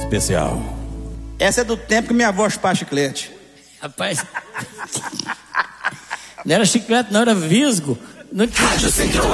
especial. Essa é do tempo que minha avó chupava chiclete. Rapaz, não era chiclete, não, era visgo. Não tinha...